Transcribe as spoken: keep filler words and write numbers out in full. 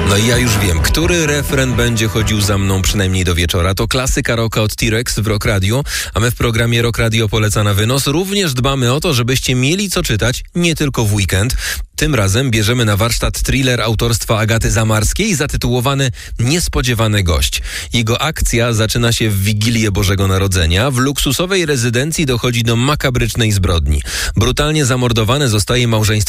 No i ja już wiem, który refren będzie chodził za mną przynajmniej do wieczora. To klasyka rocka od T-Rex w Rock Radio, a my w programie Rock Radio Poleca na wynos również dbamy o to, żebyście mieli co czytać nie tylko w weekend. Tym razem bierzemy na warsztat thriller autorstwa Agaty Zamarskiej zatytułowany Niespodziewany gość. Jego akcja zaczyna się w Wigilię Bożego Narodzenia. W luksusowej rezydencji dochodzi do makabrycznej zbrodni. Brutalnie zamordowane zostaje małżeństwo